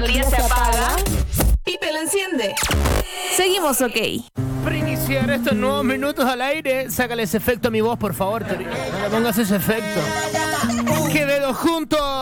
El día se apaga. Pipe lo enciende. Seguimos, ok. Para iniciar estos nuevos minutos al aire, sácale ese efecto a mi voz, por favor, Tori. No le pongas ese efecto. ¡Qué dedos juntos!